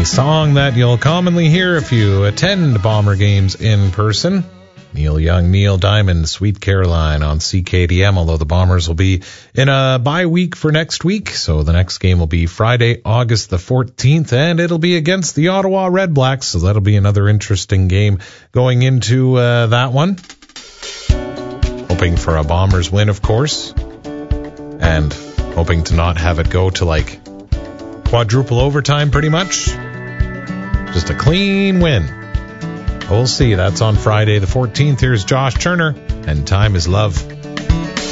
A song that you'll commonly hear if you attend Bomber games in person. Neil Young, Neil Diamond, Sweet Caroline on CKDM, although the Bombers will be in a bye week for next week. So the next game will be Friday, August the 14th, and it'll be against the Ottawa Red Blacks. So that'll be another interesting game going into that one. Hoping for a Bombers win, of course, and hoping to not have it go to like quadruple overtime pretty much. Just a clean win. We'll see. That's on Friday the 14th. Here's Josh Turner, and Time is Love.